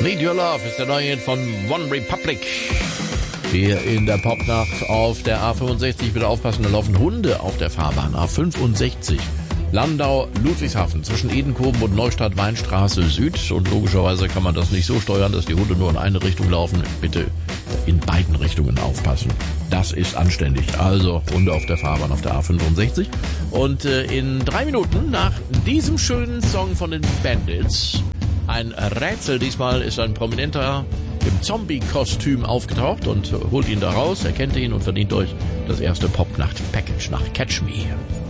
Need Your Love ist der neue Hit von One Republic. Hier in der Popnacht auf der A65. Bitte aufpassen, da laufen Hunde auf der Fahrbahn. A65. Landau, Ludwigshafen, zwischen Edenkoben und Neustadt-Weinstraße Süd. Und logischerweise kann man das nicht so steuern, dass die Hunde nur in eine Richtung laufen. Bitte in beiden Richtungen aufpassen. Das ist anständig. Also Hunde auf der Fahrbahn auf der A65. Und in 3 Minuten nach diesem schönen Song von den Bandits ein Rätsel. Diesmal ist ein Prominenter im Zombie-Kostüm aufgetaucht und holt ihn da raus. Erkennt ihn und verdient euch das erste Popnacht-Package nach Catch Me.